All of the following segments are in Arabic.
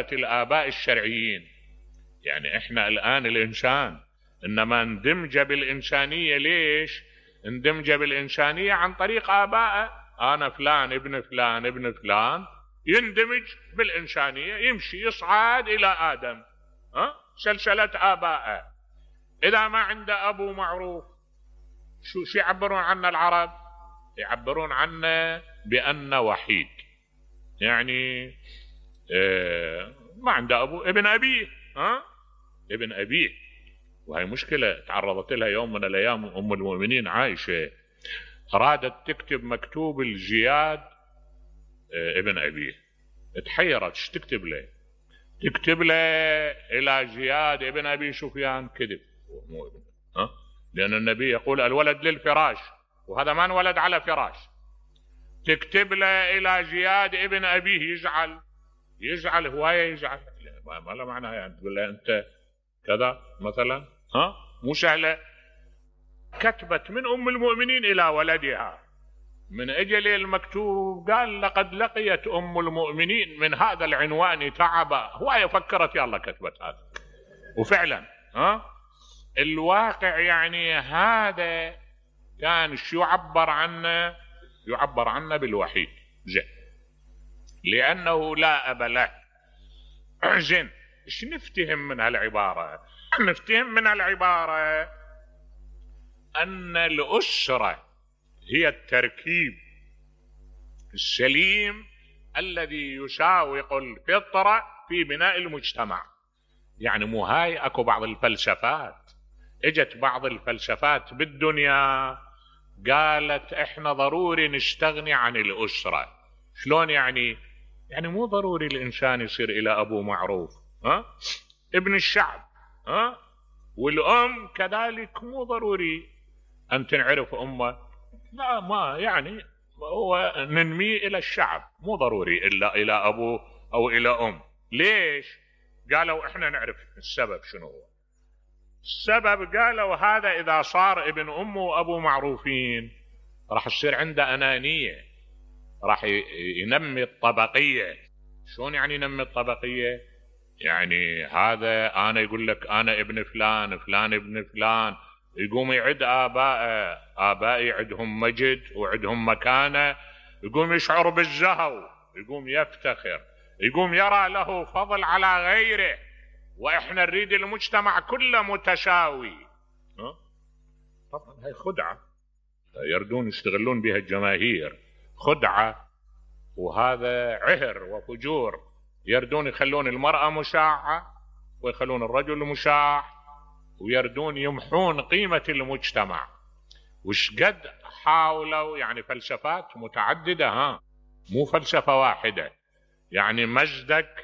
الآباء الشرعيين. يعني احنا الآن الإنسان إنما اندمج بالإنسانية. ليش اندمج بالإنسانية؟ عن طريق آبائه. أنا فلان ابن فلان ابن فلان يندمج بالإنسانية، يمشي يصعد إلى آدم، سلسلة آبائه. إذا ما عنده أبو معروف، شو يعبرون عنه العرب؟ يعبرون عنه بأنه وحيد. يعني ما عنده أبو، ابن أبيه، ابن أبيه. وهي مشكلة تعرضت لها يوم من الأيام أم المؤمنين عائشة، أرادت تكتب مكتوب الجياد ابن أبيه، تحيرت ايش تكتب له؟ تكتب له إلى جياد ابن أبي سفيان، كذب، مو ابن، لأن النبي يقول الولد للفراش، وهذا ما انولد على فراش. تكتب له إلى جياد ابن أبيه، يزعل هواية، يزعل، ما له معنى يعني تقول له أنت كذا مثلا، مو سهلة. كتبت من أم المؤمنين إلى ولدها من أجل المكتوب، قال لقد لقيت أم المؤمنين من هذا العنوان تعبا. هواية فكرت يلا كتبت هذا، وفعلا الواقع يعني هذا كان شو يعبر عنه بالوحيد، زين، لأنه لا أب له. زين، ايش نفتهم من هالعبارة؟ نفتهم من العبارة أن الأسرة هي التركيب السليم الذي يساوق الفطرة في بناء المجتمع. يعني مو هاي اكو بعض الفلسفات، اجت بعض الفلسفات بالدنيا قالت احنا ضروري نستغني عن الأسرة. شلون يعني؟ يعني مو ضروري الإنسان يصير إلى أبو معروف، ابن الشعب، والأم كذلك مو ضروري أن تنعرف أمه، لا، ما يعني هو ننمي إلى الشعب، مو ضروري إلا إلى أبو أو إلى أم. ليش؟ قالوا إحنا نعرف السبب شنو هو. السبب قالوا هذا إذا صار ابن أمه وأبو معروفين راح يصير عنده أنانية، راح ينمي الطبقية. شلون يعني ينمي الطبقية؟ يعني هذا أنا يقول لك أنا ابن فلان، فلان ابن فلان، يقوم يعد آبائي عندهم مجد وعندهم مكانة، يقوم يشعر بالزهو، يقوم يفتخر، يقوم يرى له فضل على غيره، وإحنا نريد المجتمع كله متساوي. طبعا هاي خدعة يردون يستغلون بها الجماهير، خدعة، وهذا عهر وفجور. يردون يخلون المرأة مشاعة ويخلون الرجل مشاع، ويردون يمحون قيمة المجتمع. وش قد حاولوا، يعني فلسفات متعددة، مو فلسفة واحدة. يعني مجدك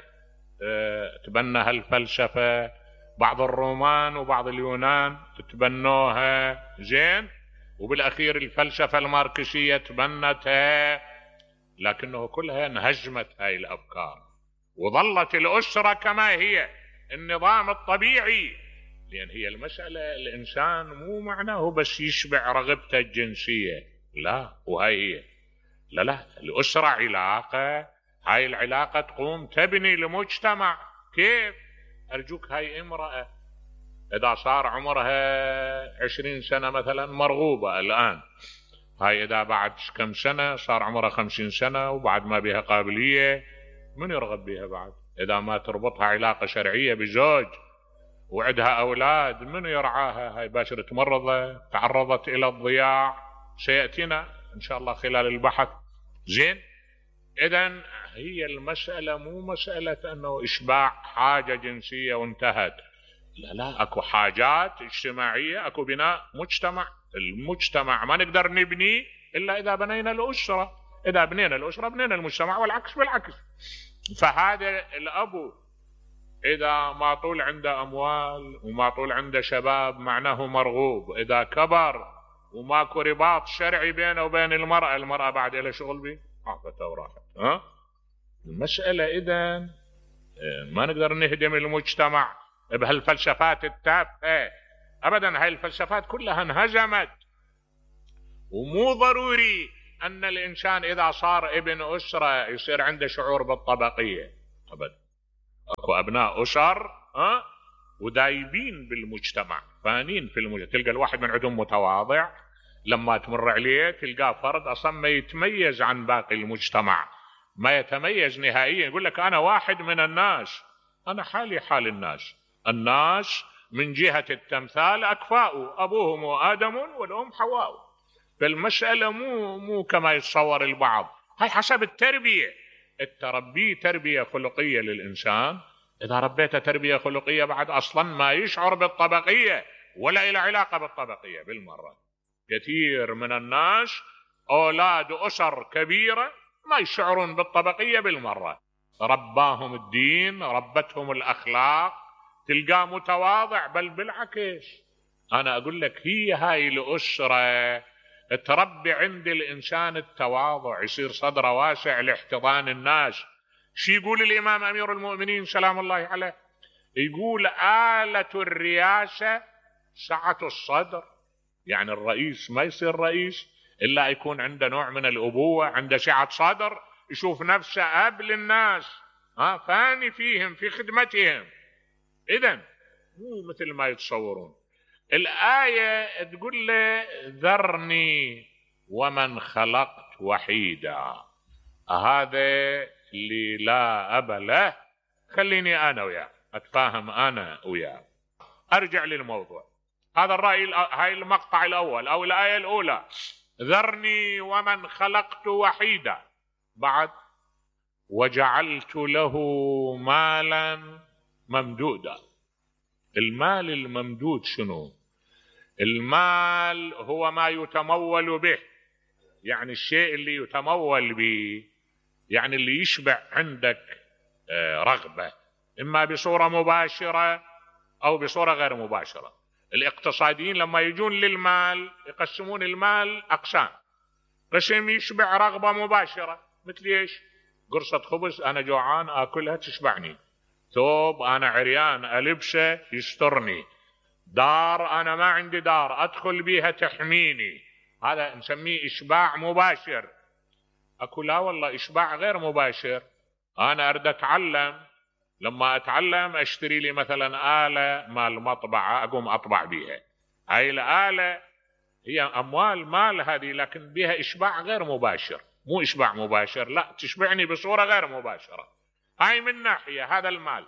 تبنى هالفلسفة، بعض الرومان وبعض اليونان تبنوها، زين، وبالأخير الفلسفة الماركسية تبنتها، لكنه كلها انهزمت هاي الأفكار، وظلت الأسرة كما هي النظام الطبيعي. لأن هي المسألة الإنسان مو معناه بس يشبع رغبته الجنسية، لا، وهي هي لا، الأسرة علاقة، هاي العلاقة تقوم تبني المجتمع. كيف؟ أرجوك، هاي امرأة إذا صار عمرها 20 سنة مثلا مرغوبة الآن، هاي إذا بعد كم سنة صار عمرها 50 سنة وبعد ما بها قابلية، من يرغب بها بعد؟ إذا ما تربطها علاقة شرعية بزوج وعندها أولاد، من يرعاها؟ هاي باشرة مرضى، تعرضت إلى الضياع، سيأتينا إن شاء الله خلال البحث. زين، إذن هي المسألة مو مسألة أنه إشباع حاجة جنسية وانتهت، لا، أكو حاجات اجتماعية، أكو بناء مجتمع. المجتمع ما نقدر نبني إلا إذا بنينا الأسرة، إذا بنينا الأسرة بنينا المجتمع، والعكس بالعكس. فهذا الأبو إذا ما طول عنده أموال وما طول عنده شباب معناه مرغوب، إذا كبر وماكو رباط شرعي بينه وبين المرأة بعد إلى شغل به، عافت وراحت. المسألة إذن ما نقدر نهدم المجتمع بهالفلسفات التافهة أبدا. هاي الفلسفات كلها انهزمت، ومو ضروري أن الإنسان إذا صار ابن أسرة يصير عنده شعور بالطبقية أبدا. اكو ابناء اسر ودايبين بالمجتمع، فانين في المجتمع. تلقى الواحد من عندهم متواضع، لما تمر عليه تلقاه فرد اصلا ما يتميز عن باقي المجتمع، ما يتميز نهائيا. يقول لك انا واحد من الناس، انا حالي حال الناس. الناس من جهة التمثال اكفاء، ابوهم ادم والام حواء. فالمسألة مو كما يتصور البعض، هاي حسب التربية. التربية تربية خلقية للإنسان، إذا ربيته تربية خلقية بعد أصلا ما يشعر بالطبقية ولا إلى علاقة بالطبقية بالمرة. كثير من الناس أولاد أسر كبيرة ما يشعرون بالطبقية بالمرة، رباهم الدين، ربتهم الأخلاق، تلقاه متواضع. بل بالعكس، أنا أقول لك هي هاي الأسرة تربي عند الإنسان التواضع، يصير صدره واسع لاحتضان الناس. شو يقول الإمام أمير المؤمنين سلام الله عليه؟ يقول آلة الرئاسة سعة الصدر. يعني الرئيس ما يصير رئيس إلا يكون عنده نوع من الأبوة، عنده سعة صدر، يشوف نفسه أب للناس، فاني فيهم في خدمتهم. إذن مو مثل ما يتصورون. الآية تقول له ذرني ومن خلقت وحيدا، هذا اللي لا أب له، خليني أنا وياه أتفاهم أنا وياه. أرجع للموضوع. هذا الرأي، هاي المقطع الأول أو الآية الأولى، ذرني ومن خلقت وحيدا. بعد وجعلت له مالا ممدودا. المال الممدود شنو؟ المال هو ما يتمول به، يعني الشيء اللي يتمول به، يعني اللي يشبع عندك رغبة، إما بصورة مباشرة أو بصورة غير مباشرة. الاقتصاديين لما يجون للمال يقسمون المال أقسام. قسم يشبع رغبة مباشرة، مثل إيش؟ قرصة خبز أنا جوعان أكلها تشبعني، ثوب أنا عريان ألبسه يسترني، دار أنا ما عندي دار أدخل بيها تحميني، هذا نسميه إشباع مباشر. أكو لا والله إشباع غير مباشر. أنا أريد أتعلم، لما أتعلم أشتري لي مثلا آلة مال مطبعة أقوم أطبع بيها، هاي الآلة هي أموال مال هذه، لكن بها إشباع غير مباشر. مو إشباع مباشر، لا، تشبعني بصورة غير مباشرة. هاي من ناحية هذا المال.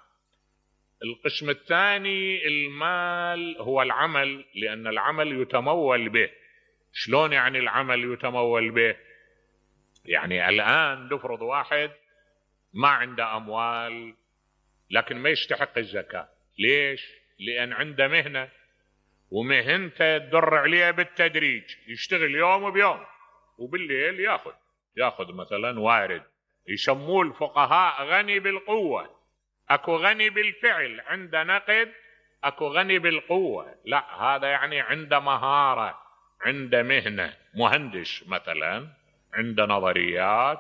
القسم الثاني المال هو العمل، لأن العمل يتمول به. شلون يعني العمل يتمول به؟ يعني الآن نفرض واحد ما عنده أموال لكن ما يستحق الزكاة. ليش؟ لأن عنده مهنة، ومهنته تدر عليه بالتدريج، يشتغل يوم بيوم وبالليل ياخذ مثلا وارد. يسموه الفقهاء غني بالقوة. اكو غني بالفعل عنده نقد، اكو غني بالقوة، لا، هذا يعني عنده مهارة، عنده مهنة. مهندس مثلا عنده نظريات،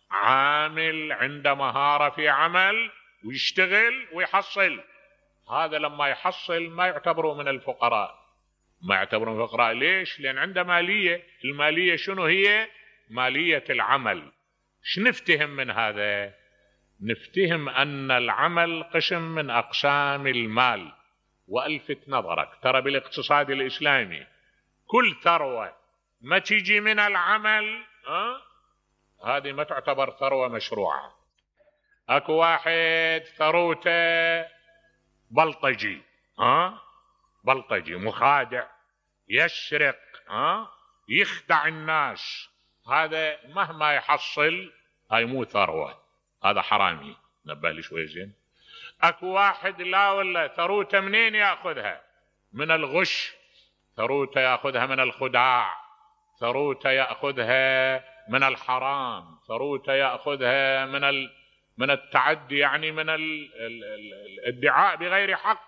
عامل عنده مهارة في عمل ويشتغل ويحصل. هذا لما يحصل ما يعتبروا من الفقراء. ما يعتبروا من الفقراء. ليش؟ لأن عنده مالية. المالية شنو هي؟ مالية العمل. نفتهم من هذا؟ نفتهم أن العمل قسم من أقسام المال. وألفت نظرك، ترى بالاقتصاد الإسلامي كل ثروة ما تيجي من العمل هذه ما تعتبر ثروة مشروعة. اكو واحد ثروته بلطجي، بلطجي مخادع، يسرق، يخدع الناس، هذا مهما يحصل هاي مو ثروة، هذا حرامي. نبالي شوي زين. اكو واحد لا والله ثروته منين ياخذها؟ من الغش، ثروته ياخذها من الخداع، ثروته ياخذها من الحرام، ثروته ياخذها من التعدي، يعني من الادعاء بغير حق.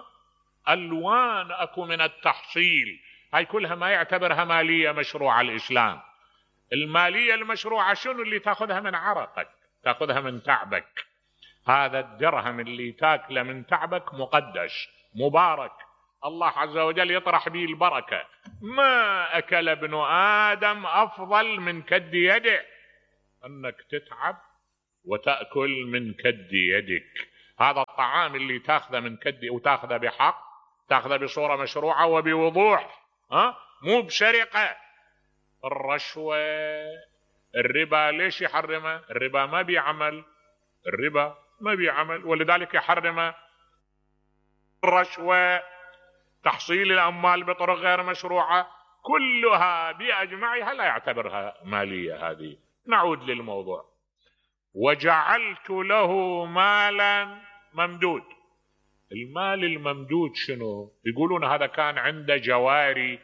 الوان اكو من التحصيل. هاي كلها ما يعتبرها مالية مشروعة الإسلام. المالية المشروعة شنو؟ اللي تاخذها من عرقك، تاخذها من تعبك. هذا الدرهم اللي تاكله من تعبك مقدس مبارك، الله عز وجل يطرح به البركة. ما أكل ابن آدم أفضل من كد يده، أنك تتعب وتأكل من كد يدك. هذا الطعام اللي تاخذه من كدي وتاخذه بحق، تاخذه بصورة مشروعة وبوضوح، مو بسرقة. الرشوة، الربا ليش يحرمه؟ الربا ما بيعمل، الربا ما بيعمل، ولذلك يحرمه. الرشوة، تحصيل الأموال بطرق غير مشروعة، كلها بأجمعها لا يعتبرها مالية. هذه نعود للموضوع. وجعلت له مالا ممدود. المال الممدود شنو؟ يقولون هذا كان عنده جواري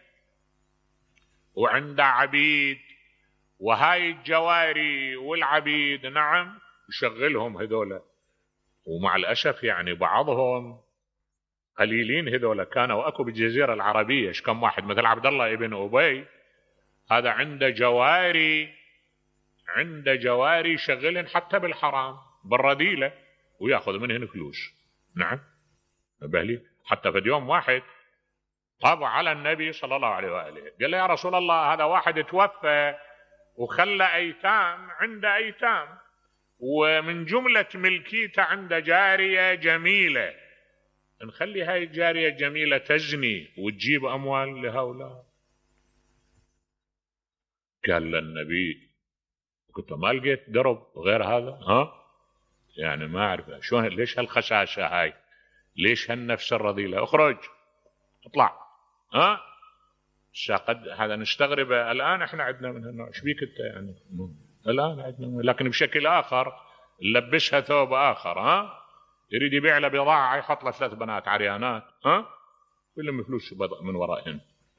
وعنده عبيد، وهاي الجواري والعبيد نعم يشغلهم هذولا. ومع الأسف يعني بعضهم قليلين هذولا، كانوا اكو بالجزيرة العربية ايش كم واحد مثل عبد الله ابن أبي، هذا عنده جواري، عنده جواري يشغلهن حتى بالحرام بالرذيلة وياخذ منهن فلوس. نعم بهلي. حتى في يوم واحد طاب على النبي صلى الله عليه وآله، قال له يا رسول الله هذا واحد توفى وخلى أيتام، عنده أيتام، ومن جملة ملكيته عنده جارية جميلة، نخلي هاي الجارية الجميلة تزني وتجيب أموال لهؤلاء؟ قال للنبي قلت ما لقيت درب غير هذا، يعني ما أعرف شلون، ليش هالخشاشة هاي، ليش هالنفس الرذيلة، اخرج اطلع. قد هذا نستغرب الآن، احنا عندنا من هالنوع، ايش بيك انت يعني الآن عندنا، لكن بشكل آخر نلبسها ثوب آخر. يريد يبيع له بضاعة يحط له 3 بنات عريانات، يلم فلوس من ورائهم.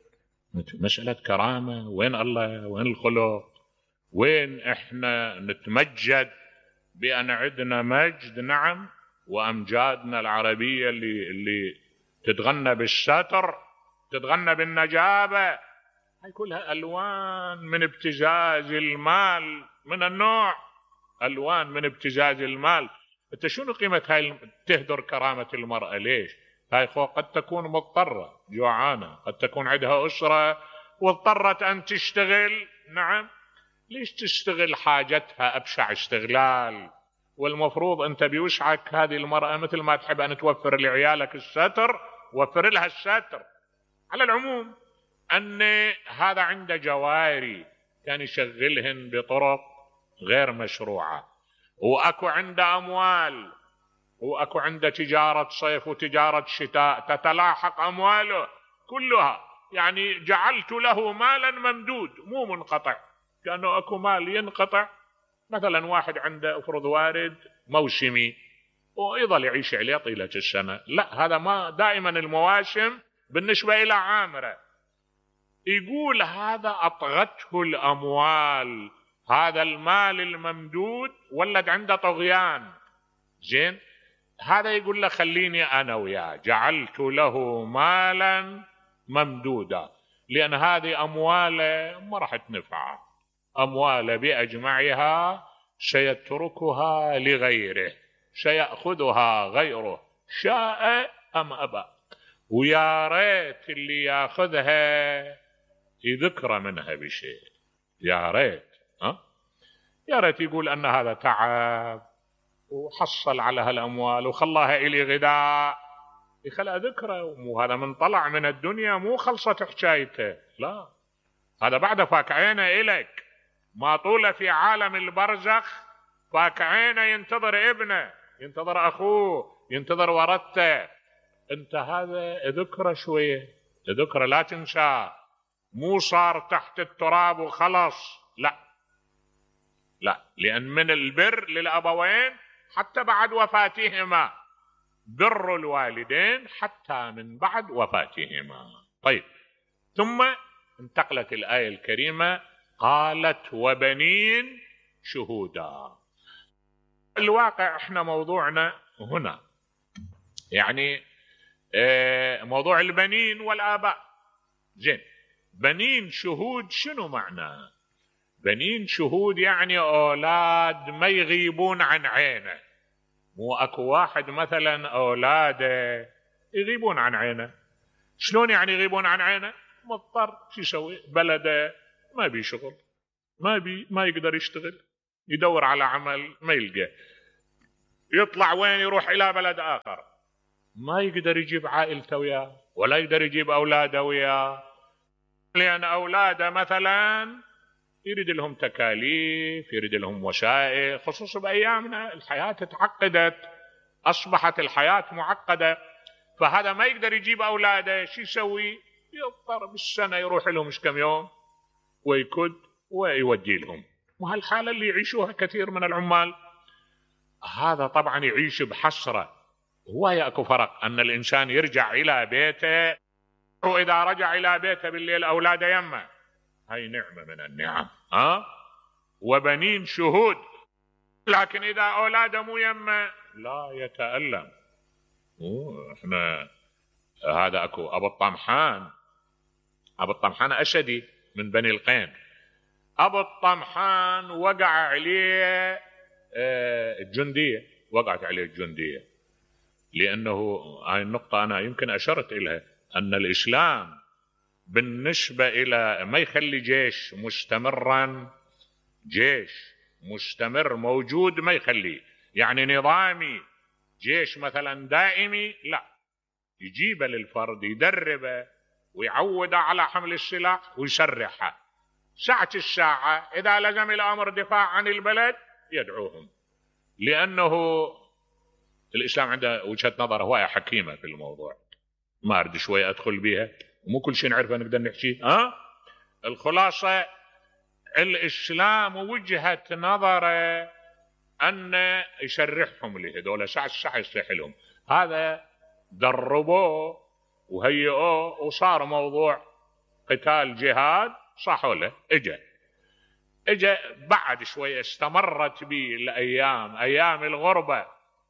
مسألة كرامة، وين الله، وين الخلق، وين احنا نتمجد بأن عندنا مجد؟ نعم، وأمجادنا العربية اللي تتغنى بالستر، تتغنى بالنجابة، هاي كلها ألوان من ابتزاز المال من النوع، ألوان من ابتزاز المال. انت شنو قيمة هاي تهدر كرامة المرأة؟ ليش؟ هاي قد تكون مضطرة جوعانة، قد تكون عندها أسرة واضطرت أن تشتغل. نعم، ليش تشتغل حاجتها أبشع استغلال؟ والمفروض أنت بوسعك هذه المرأة مثل ما تحب أن توفر لعيالك الستر، وفر لها الستر. على العموم أن هذا عنده جواري كان يشغلهن بطرق غير مشروعة، وأكو عنده أموال، وأكو عنده تجارة صيف وتجارة شتاء تتلاحق أمواله كلها. يعني جعلت له مالا ممدود مو منقطع، كأنه أكو مال ينقطع. مثلا واحد عنده افرض وارد موسمي ويظل يعيش عليه طيلة السنة، لا، هذا ما دائما المواسم بالنسبة إلى عامرة. يقول هذا أطغته الأموال، هذا المال الممدود ولد عنده طغيان. زين، هذا يقول له خليني أنا وياه جعلت له مالا ممدودا، لأن هذه أمواله ما راح تنفعه، أمواله بأجمعها سيتركها لغيره، سيأخذها غيره شاء أم أبى. ويا ريت اللي ياخذها يذكر منها بشيء، يا ريت، يا ريت يقول أن هذا تعب وحصل على هالأموال وخلاها إلي غذاء، يخلى ذكره. وهذا من طلع من الدنيا مو خلصت حكايته، لا، هذا بعد فاك عينه إليك، ما طوله في عالم البرزخ فاك عينه ينتظر ابنه، ينتظر أخوه، ينتظر ورثته. انت هذا ذكره شوية، ذكره لا تنسى، مو صار تحت التراب وخلص، لا لا، لأن من البر للأبوين حتى بعد وفاتهما، بر الوالدين حتى من بعد وفاتهما. طيب، ثم انتقلت الآية الكريمة قالت وبنين شهودا. الواقع احنا موضوعنا هنا يعني موضوع البنين والآباء. زين، بنين شهود شنو معناه؟ بنين شهود يعني أولاد ما يغيبون عن عينه، مو أكو واحد مثلا أولاده يغيبون عن عينه. شلون يعني يغيبون عن عينه؟ مضطر، شو يسوي؟ بلده ما بي شغل، ما يقدر يشتغل، يدور على عمل ما يلقى، يطلع وين؟ يروح إلى بلد آخر، ما يقدر يجيب عائلته وياه ولا يقدر يجيب أولاده وياه، لأن أولاده مثلا يريد لهم تكاليف، يريد لهم وسائل، خصوصا بأيامنا الحياة تعقدت، أصبحت الحياة معقدة، فهذا ما يقدر يجيب أولاده، شو يسوي؟ يضطر بالسنة يروح لهم مش كم يوم ويكد ويودي لهم. وهالحالة اللي يعيشوها كثير من العمال. هذا طبعا يعيش بحسرة. هو اكو فرق أن الإنسان يرجع إلى بيته، وإذا رجع إلى بيته بالليل أولاده يمه، هاي نعمة من النعم، وبنين شهود. لكن إذا أولاده مو يمه لا يتألم. احنا هذا اكو أبو الطمحان أشدي من بني القين. أبو الطمحان وقع عليه الجندية، وقعت عليه الجندية، لأنه هاي النقطة أنا يمكن أشرت إليها، أن الإسلام بالنسبة إلى ما يخلي جيش مستمر موجود، ما يخليه يعني نظامي جيش مثلا دائمي، لا، يجيبه للفرد، يدربه ويعوده على حمل السلاح ويسرحه. ساعة الساعة إذا لزم الأمر دفاع عن البلد يدعوهم، لأنه الإسلام عنده وجهة نظر هواية حكيمة في الموضوع، ما أريد شوية أدخل بيها، مو كل شيء نعرفه نقدر نحكي. الخلاصة الإسلام وجهة نظره أن يشرحهم لهذول، ساعة الساعة يصيح لهم. هذا دربوه وهيئوه وصار موضوع قتال جهاد، صحوا له. اجا بعد شوية استمرت به الأيام، أيام الغربة،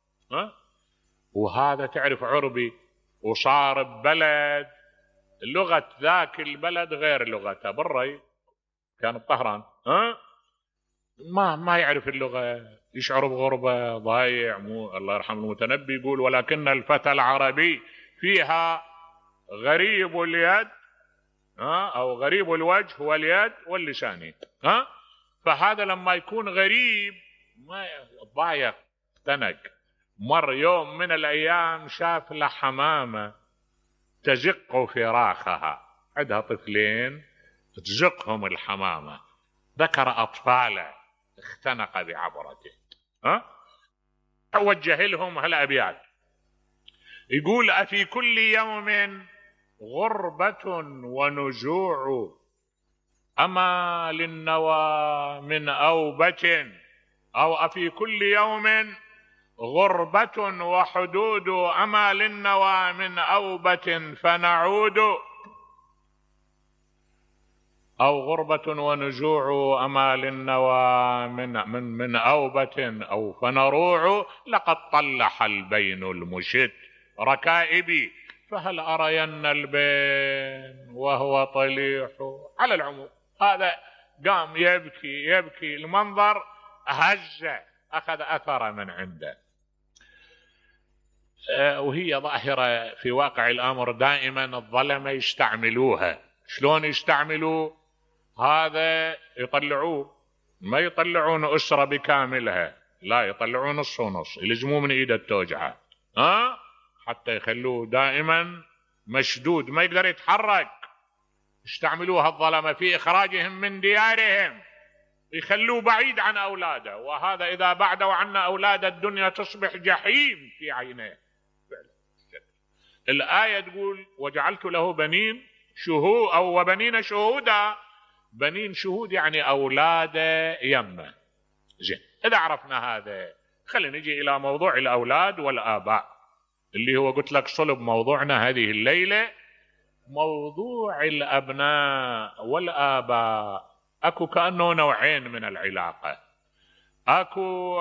وهذا تعرف عربي، وصار ببلد لغة ذاك البلد غير لغته. بالري كان بطهران، ما يعرف اللغة، يشعر بغربة، ضايع. مو الله يرحم المتنبي يقول: ولكن الفتى العربي فيها غريب اليد أو غريب الوجه واليد واللسان. فهذا لما يكون غريب ما ضايق، اختنق. مر يوم من الأيام شاف له حمامة تزق فراخها، عندها طفلين تزقهم الحمامة، ذكر أطفاله، اختنق بعبرته. وجه لهم هالأبيات، يقول: أفي كل يوم غربة ونجوع، أما للنوى من أوبة، أو أفي كل يوم غربة وحدود، أما للنوى من أوبة فنعود، أو غربة ونجوع، أما للنوى من أوبة أو فنروع، لقد طلح البين المشت ركائبي، فهل أرين البين وهو طليح. على العموم هذا قام يبكي المنظر هزه، أخذ أثر من عنده. وهي ظاهرة في واقع الأمر، دائما الظلمة يستعملوها. شلون يستعملوا هذا؟ يطلعوه، ما يطلعون أسرة بكاملها، لا، يطلعون نص ونص، يلزموه من إيده التوجعة، حتى يخلوه دائما مشدود ما يقدر يتحرك. يستعملوها الظلمة في إخراجهم من ديارهم، يخلوه بعيد عن أولاده، وهذا إذا بعدوا عنا أولاد الدنيا تصبح جحيم في عينيه. الآية تقول: وجعلت له بنين شهود أو وبنين شهودا. بنين شهود يعني أولاده يمه. زين، إذا عرفنا هذا خلينا نجي إلى موضوع الأولاد والآباء، اللي هو قلت لك صلب موضوعنا هذه الليلة. موضوع الأبناء والآباء أكو كأنه نوعين من العلاقة. أكو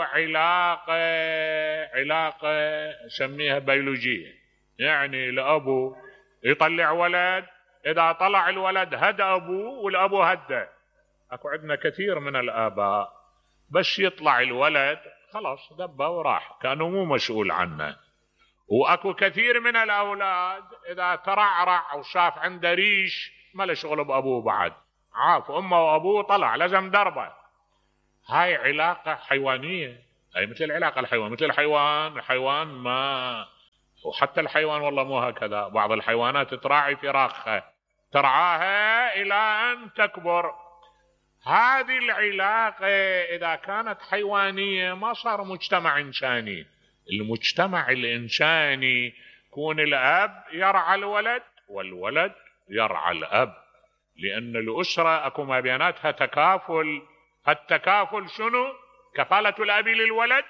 علاقة سميها بيولوجية، يعني الأبو يطلع ولد، إذا طلع الولد هدى أبوه والأبو هدى. أكو عندنا كثير من الآباء بس يطلع الولد خلاص دبه وراح، كأنه مو مسؤول عنه. وأكو كثير من الأولاد إذا ترعرع وشاف عنده ريش ما له شغل بأبوه، بعد عاف أمه وأبوه طلع لازم دربه. هاي علاقة حيوانية، أي مثل العلاقة الحيوان، مثل الحيوان ما، وحتى الحيوان والله مو هكذا، بعض الحيوانات تراعي فراخها، ترعاها إلى أن تكبر. هذه العلاقة إذا كانت حيوانية ما صار مجتمع إنساني. المجتمع الإنساني يكون الأب يرعى الولد والولد يرعى الأب، لأن الأسرة أكو ما بيناتها تكافل. التكافل شنو؟ كفالة الأب للولد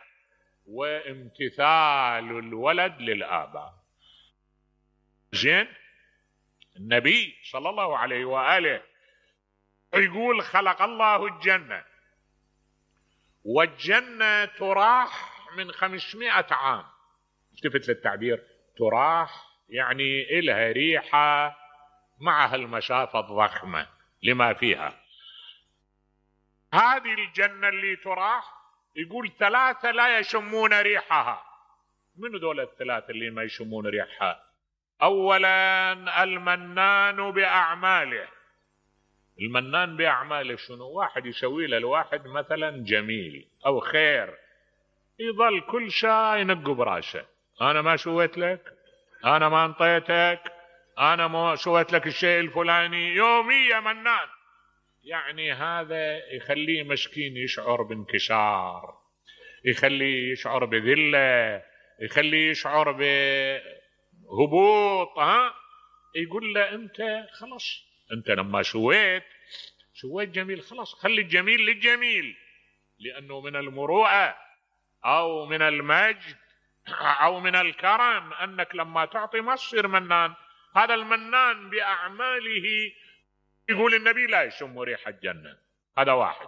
وامتثال الولد للآباء. زين، النبي صلى الله عليه وآله يقول خلق الله الجنة، والجنة تراح من 500 عام. التفت للتعبير، تراح يعني إلها ريحة معها المسافة الضخمة لما فيها. هذه الجنة اللي تراح يقول 3 لا يشمون ريحها. من دول ال3 اللي ما يشمون ريحها؟ أولا المنان بأعماله. المنان بأعماله شنو؟ واحد يسوي له الواحد مثلا جميل أو خير، يظل كل شيء ينق براسه، أنا ما سويت لك، أنا ما انطيتك، أنا ما سويت لك الشيء الفلاني، يومية منان. يعني هذا يخليه مسكين يشعر بانكسار، يخليه يشعر بذلة، يخليه يشعر بهبوط. يقول له أنت خلاص، أنت لما سويت جميل، خلاص خلي الجميل للجميل، لأنه من المروءة أو من المجد أو من الكرم أنك لما تعطي ما تصير منان. هذا المنان بأعماله يقول النبي لا يشم ريح الجنة. هذا واحد.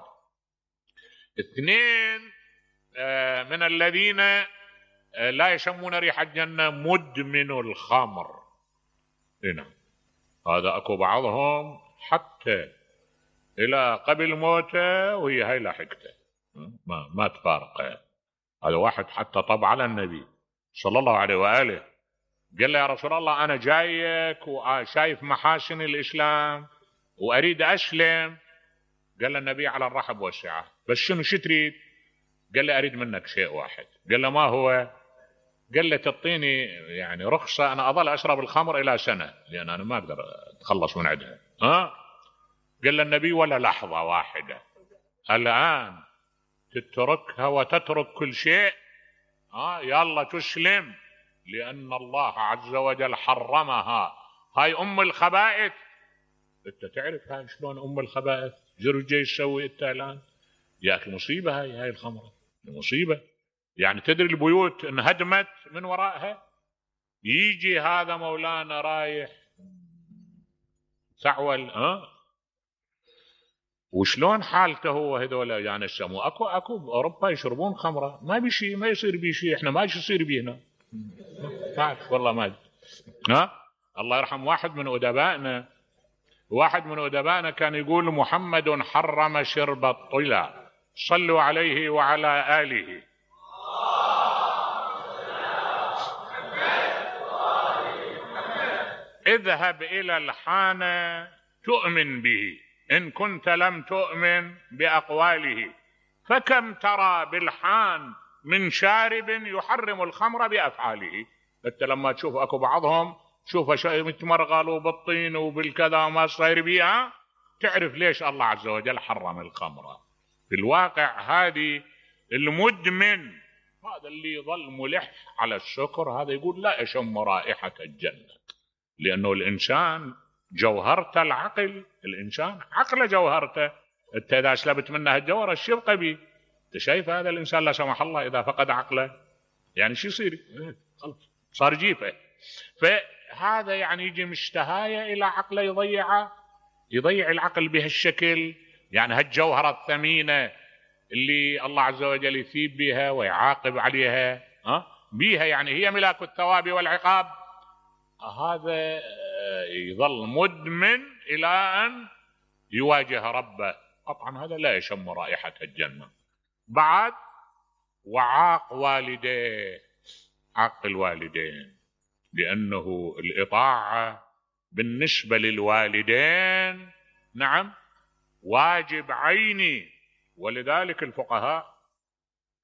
2 من الذين لا يشمون ريح الجنة مدمن الخمر. هنا هذا أكو بعضهم حتى إلى قبل موته وهي هاي لاحقته، ما تفارقه. هذا واحد حتى طب على النبي صلى الله عليه وآله، قال له يا رسول الله أنا جايك وشايف محاسن الإسلام وأريد أسلم. قال له النبي على الرحب والسعة، بس شنو تريد؟ قال له أريد منك شيء واحد. قال له ما هو؟ قال له تعطيني يعني رخصة أنا أظل أشرب الخمر إلى سنة، لأن أنا ما أقدر أتخلص من عندها. قال له النبي ولا لحظة واحدة، الآن تتركها وتترك كل شيء، يلا تسلم، لأن الله عز وجل حرمها. هاي أم الخبائث. أنت تعرف هاي شلون أم الخبائث؟ جرجي يسوي أنت الآن يا أخي مصيبة. هاي الخمرة مصيبة. يعني تدري البيوت انهدمت من وراءها. يجي هذا مولانا رايح سعول، وشلون حالته هو؟ هذول يعني السمو اكو باوروبا يشربون خمره، ما بشي، ما يصير بشي. احنا ما يصير بينا، ما اعرف والله ما ادري. الله يرحم واحد من ادبائنا كان يقول محمد حرم شرب الطلا، صلوا عليه وعلى آله. اذهب إلى الحانة تؤمن به إن كنت لم تؤمن بأقواله، فكم ترى بالحان من شارب يحرم الخمر بأفعاله. انت لما تشوف اكو بعضهم شوفه متمرغل بالطين وبالكذا ما صاير بيها، تعرف ليش الله عز وجل حرم الخمر. في الواقع هذه المدمن، هذا اللي يظل ملح على السكر، هذا يقول لا أشم رائحة الجنة، لأنه الإنسان جوهرته العقل. الإنسان عقله جوهرته. أنت إذا سلبت منه الجوهر ايش يبقى بيه؟ أنت شايف هذا الإنسان لا سمح الله إذا فقد عقله يعني شو يصير؟ خلاص صار جيفه. فهذا يعني يجي مشتهاية إلى عقله يضيع العقل بهالشكل. يعني هالجوهرة الثمينة اللي الله عز وجل يثيب بها ويعاقب عليها بيها، يعني هي ملاك الثواب والعقاب. هذا يظل مدمن إلى أن يواجه ربه. طبعا هذا لا يشم رائحة الجنة. بعد وعاق والديه، عق الوالدين، لأنه الإطاعة بالنسبة للوالدين نعم واجب عيني. ولذلك الفقهاء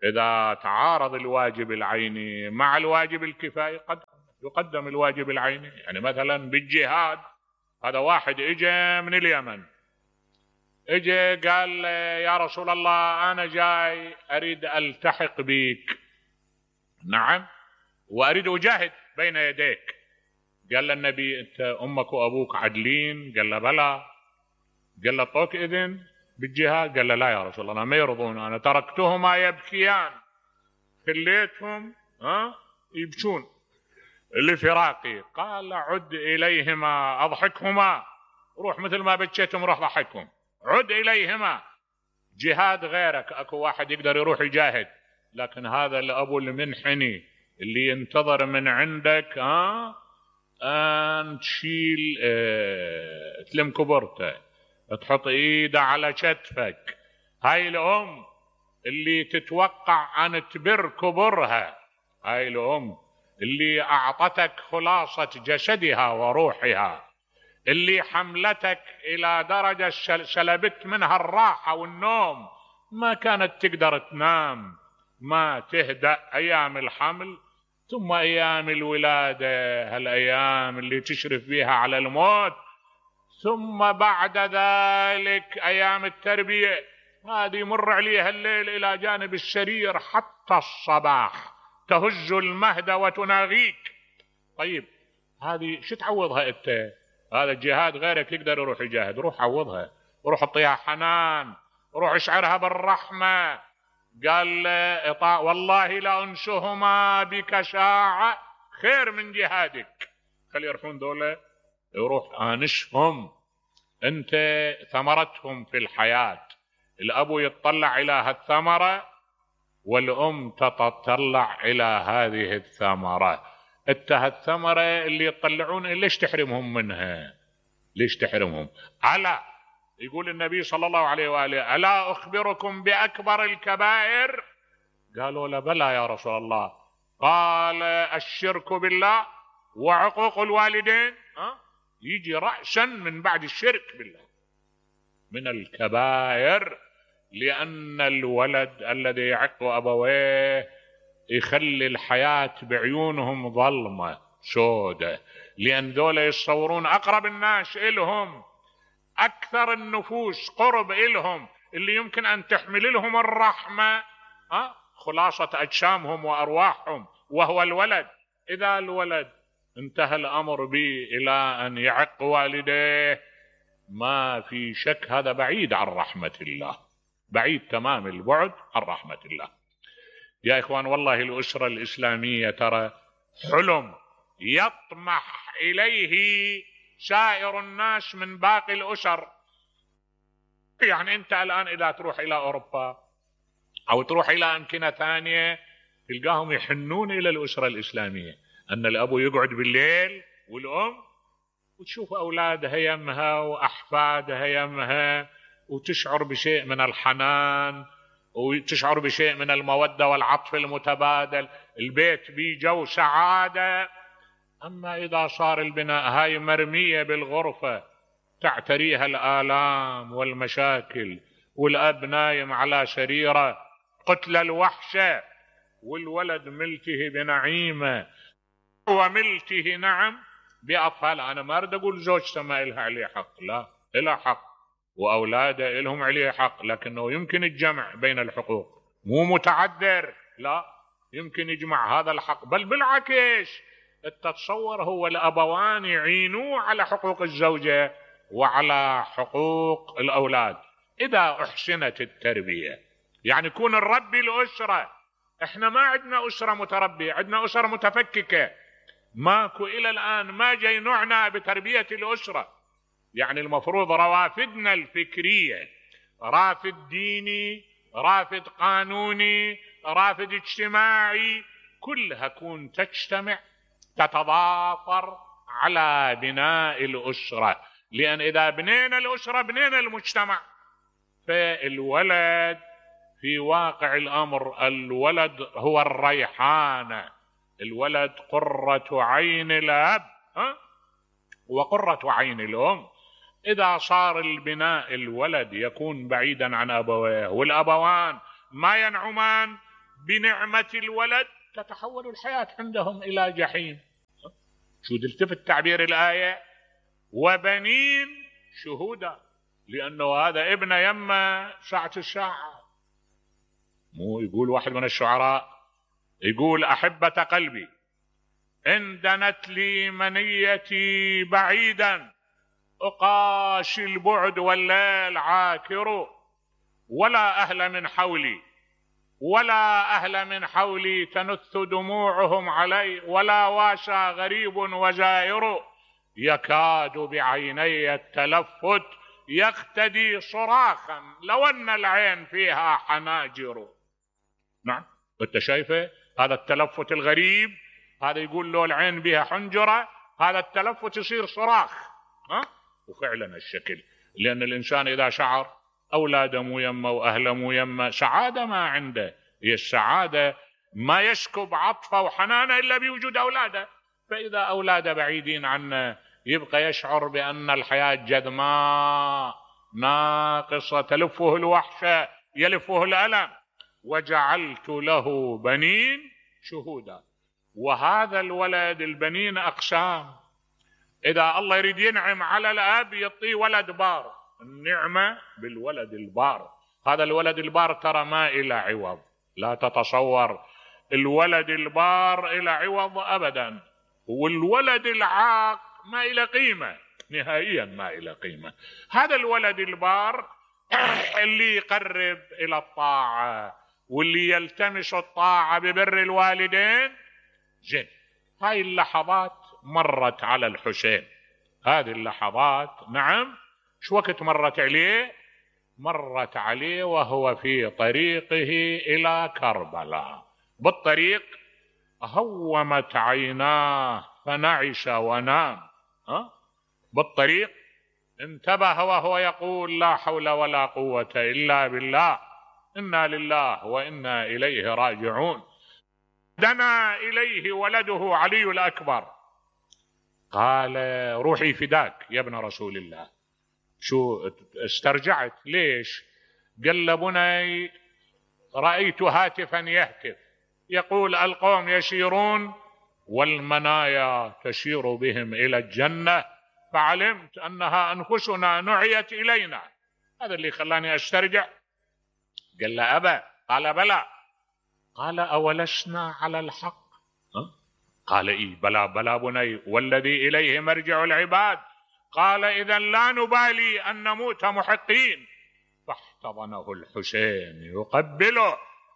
إذا تعارض الواجب العيني مع الواجب الكفائي قد يقدم الواجب العيني. يعني مثلا بالجهاد، هذا واحد اجى من اليمن، اجى قال يا رسول الله أنا جاي أريد ألتحق بيك، نعم، وأريد أجاهد بين يديك. قال له النبي أنت أمك وأبوك عدلين؟ قال له بلى. قال له طوك إذن بالجهاد؟ قال له لا يا رسول الله ما يرضون، أنا تركتهما يبكيان، خليتهم يبكون لفراقي. قال عد إليهما أضحكهما، روح مثل ما بكيتهم روح ضحكهم، عد إليهما. جهاد غيرك، أكو واحد يقدر يروح يجاهد، لكن هذا الأبو المنحني اللي ينتظر من عندك أن تشيل تلم كبرته، تحط إيده على كتفك. هاي الأم اللي تتوقع أن تبر كبرها، هاي الأم اللي أعطتك خلاصة جسدها وروحها، اللي حملتك إلى درجة سلبت منها الراحة والنوم، ما كانت تقدر تنام، ما تهدأ أيام الحمل، ثم أيام الولادة، هالأيام اللي تشرف بها على الموت، ثم بعد ذلك أيام التربية، هذه يمر عليها الليل إلى جانب السرير حتى الصباح، تهز المهد وتناغيك. طيب هذه شو تعوضها أنت؟ هذا الجهاد غيرك يقدر يروح يجاهد، روح عوضها، روح اعطيها حنان، روح اشعرها بالرحمة. قال والله لأنشهما بك ساعة خير من جهادك. خلي يروحون دولة، يروح آنشهم، أنت ثمرتهم في الحياة. الأبو يتطلع إلى هالثمرة والأم تتطلع إلى هذه الثمرة. انت هالثمرة اللي يطلعون ليش تحرمهم منها؟ ليش تحرمهم؟ ألا يقول النبي صلى الله عليه وآله ألا أخبركم بأكبر الكبائر؟ قالوا لا بلى يا رسول الله. قال الشرك بالله وعقوق الوالدين، يجي رأسا من بعد الشرك بالله من الكبائر، لأن الولد الذي يعق أبويه يخلي الحياة بعيونهم ظلمة سودة، لأن ذولا يتصورون أقرب الناس إلهم، أكثر النفوس قرب إلهم، اللي يمكن أن تحمل لهم الرحمة خلاصة أجسامهم وأرواحهم، وهو الولد. إذا الولد انتهى الأمر به إلى أن يعق والديه، ما في شك هذا بعيد عن رحمة الله، بعيد تمام البعد عن رحمة الله. يا إخوان والله الأسرة الإسلامية ترى حلم يطمح إليه سائر الناس من باقي الأسر. يعني أنت الآن إذا تروح إلى أوروبا أو تروح إلى أمكنة ثانية تلقاهم يحنون إلى الأسرة الإسلامية، أن الأبو يقعد بالليل والأم وتشوف أولادها يمها وأحفادها يمها، وتشعر بشيء من الحنان وتشعر بشيء من المودة والعطف المتبادل، البيت بيه جو سعادة. أما إذا صار البناء هاي مرمية بالغرفة تعتريها الآلام والمشاكل، والأب نايم على سريره قتل الوحشة، والولد ملته بنعيمة وملته نعم بأطفال. أنا ما أريد أقول زوجته ما إلها عليه حق، لا، إلها حق، وأولاده إلهم عليه حق، لكنه يمكن الجمع بين الحقوق، مو متعذر، لا، يمكن يجمع هذا الحق، بل بالعكس التصور هو الأبوان يعينوا على حقوق الزوجة وعلى حقوق الأولاد إذا أحسنت التربية. يعني يكون الرب الأسرة. إحنا ما عندنا أسرة متربية، عندنا أسرة متفككة، ماكو إلى الآن ما جاي نعنى بتربية الأسرة. يعني المفروض روافدنا الفكرية، رافد ديني، رافد قانوني، رافد اجتماعي، كلها كون تجتمع تتضافر على بناء الأسرة، لأن إذا بنينا الأسرة بنينا المجتمع. فالولد في واقع الأمر الولد هو الريحانة، الولد قرة عين الأب وقرة عين الأم. إذا صار البناء الولد يكون بعيدا عن أبويه، والأبوان ما ينعمان بنعمة الولد تتحول الحياة عندهم إلى جحيم. شو تلتفت تعبير الآية؟ وبنين شهودا، لأنه هذا ابن يما ساعة الساعة. مو يقول واحد من الشعراء، يقول أحبة قلبي إن دنت لي منيتي بعيدا أقاشي البعد والليل عاكر، ولا أهل من حولي تنث دموعهم علي، ولا واشى غريب وزائر، يكاد بعيني التلفت يقتدي صراخا لو أن العين فيها حناجر. نعم، أنت شايفه هذا التلفت الغريب، هذا يقول له العين بها حنجرة، هذا التلفت يصير صراخ. وفعلا الشكل، لأن الإنسان إذا شعر أولاده مو يمه وأهله مو يمه سعادة ما عنده. هي السعادة ما يسكب عطفه وحنانه إلا بوجود أولاده، فإذا أولاده بعيدين عنه يبقى يشعر بأن الحياة جذماء ناقصة، تلفه الوحشة يلفه الألم. وجعلت له بنين شهودا. وهذا الولد، البنين أقسام. إذا الله يريد ينعم على الأب يعطيه ولد بار، النعمة بالولد البار. هذا الولد البار ترى ما إلى عوض، لا تتصور الولد البار إلى عوض أبدا. والولد العاق ما إلى قيمة نهائيا، ما إلى قيمة. هذا الولد البار اللي يقرب إلى الطاعة واللي يلتمس الطاعة ببر الوالدين. زين، هاي اللحظات مرت على الحسين، هذه اللحظات نعم شو وقت مرت عليه؟ مرت عليه وهو في طريقه إلى كربلاء. بالطريق هومت عيناه فنعس ونام. بالطريق انتبه وهو يقول لا حول ولا قوة إلا بالله، إنا لله وإنا إليه راجعون. دنا إليه ولده علي الأكبر، قال روحي فداك يا ابن رسول الله. شو استرجعت؟ ليش؟ قال له بني رأيت هاتفا يهتف يقول القوم يسيرون والمنايا تسير بهم إلى الجنة، فعلمت أنها أنفسنا نعيت إلينا. هذا اللي خلاني أسترجع. قال له أبا، قال بلى. قال أولسنا على الحق؟ قال إيه بلى بلى بني، والذي إليه مرجع العباد. قال إذن لا نبالي أن نموت محقين. فاحتضنه الحسين يقبله.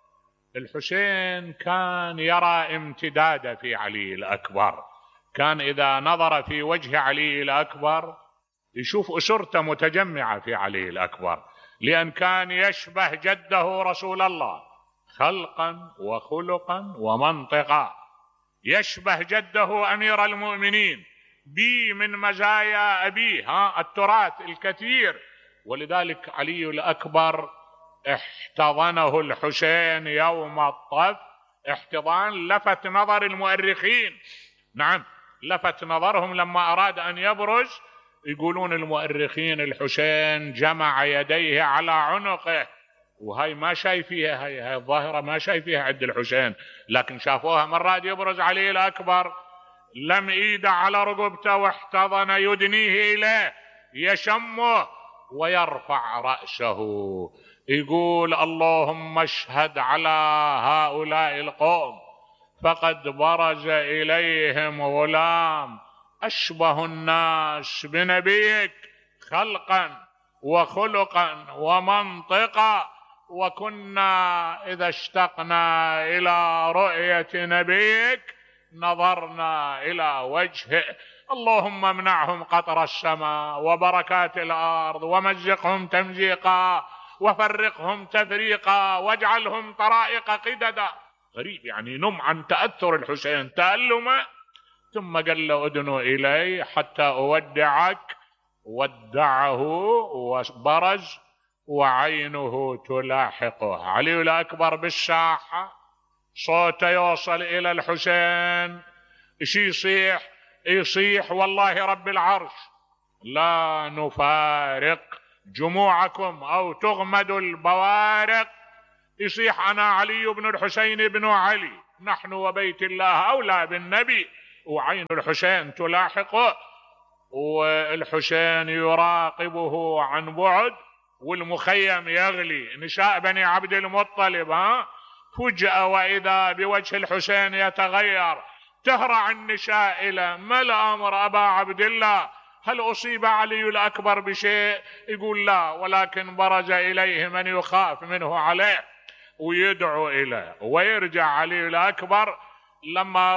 الحسين كان يرى امتداد في علي الأكبر، كان إذا نظر في وجه علي الأكبر يشوف أسرته متجمعة في علي الأكبر، لأن كان يشبه جده رسول الله خلقا وخلقا ومنطقا، يشبه جده أمير المؤمنين بي من مزايا أبيه التراث الكثير. ولذلك علي الأكبر احتضنه الحسين يوم الطف احتضان لفت نظر المؤرخين. نعم، لفت نظرهم لما أراد أن يبرز. يقولون المؤرخين الحسين جمع يديه على عنقه، وهي ما شايفيها، هاي الظاهرة ما شايفيها عند الحسين، لكن شافوها مرات يبرز علي الأكبر لم ايده على رقبته واحتضن يدنيه إليه يشمه ويرفع رأسه يقول اللهم اشهد على هؤلاء القوم فقد برز إليهم غلام أشبه الناس بنبيك خلقا وخلقا ومنطقا، وكنا إذا اشتقنا إلى رؤية نبيك نظرنا إلى وجهه. اللهم امنعهم قطر السماء وبركات الأرض ومزقهم تمزيقا وفرقهم تفريقا واجعلهم طرائق قددا. غريب، يعني نم عن تأثر الحسين تألمه. ثم قال له ادنوا إلي حتى أودعك. ودعه وبرز وعينه تلاحقه. علي الأكبر بالساحة صوته يوصل إلى الحسين. إيش يصيح والله رب العرش لا نفارق جموعكم أو تغمد البوارق يصيح أنا علي بن الحسين بن علي، نحن وبيت الله أولى بالنبي، وعين الحسين تلاحقه، والحسين يراقبه عن بعد، والمخيم يغلي، نساء بني عبد المطلب فجأة وإذا بوجه الحسين يتغير، تهرع النساء إلى ما الأمر أبا عبد الله؟ هل أصيب علي الأكبر بشيء؟ يقول لا، ولكن برز إليه من يخاف منه عليه ويدعو إليه. ويرجع علي الأكبر لما